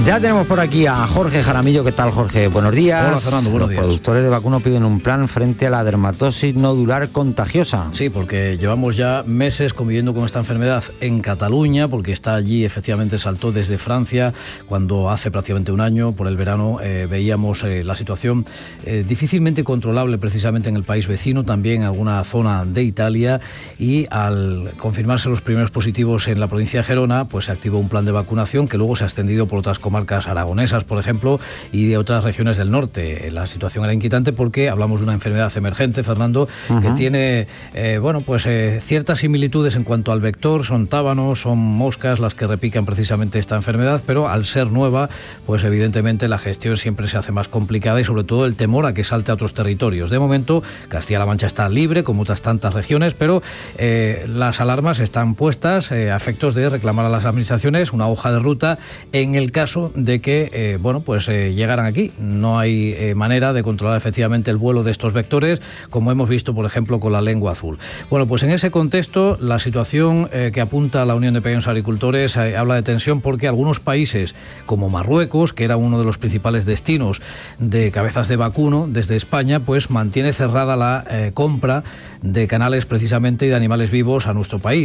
Ya tenemos por aquí a Jorge Jaramillo. ¿Qué tal, Jorge? Buenos días. Hola, Fernando, buenos días. Los productores de vacuno piden un plan frente a la dermatosis nodular contagiosa. Sí, porque llevamos ya meses conviviendo con esta enfermedad en Cataluña, porque está allí, efectivamente saltó desde Francia, cuando hace prácticamente un año, por el verano, veíamos la situación difícilmente controlable precisamente en el país vecino, también en alguna zona de Italia, y al confirmarse los primeros positivos en la provincia de Gerona, pues se activó un plan de vacunación que luego se ha extendido por otras comarcas aragonesas, por ejemplo, y de otras regiones del norte. La situación era inquietante porque hablamos de una enfermedad emergente, Fernando, que tiene ciertas similitudes en cuanto al vector. Son tábanos, son moscas las que repican precisamente esta enfermedad, pero al ser nueva, pues evidentemente la gestión siempre se hace más complicada y sobre todo el temor a que salte a otros territorios. De momento, Castilla-La Mancha está libre, como otras tantas regiones, pero las alarmas están puestas a efectos de reclamar a las administraciones una hoja de ruta en el caso de que llegaran aquí. No hay manera de controlar efectivamente el vuelo de estos vectores, como hemos visto, por ejemplo, con la lengua azul. Bueno, pues en ese contexto, la situación que apunta la Unión de Pequeños Agricultores habla de tensión, porque algunos países, como Marruecos, que era uno de los principales destinos de cabezas de vacuno desde España, pues mantiene cerrada la compra de canales precisamente y de animales vivos a nuestro país.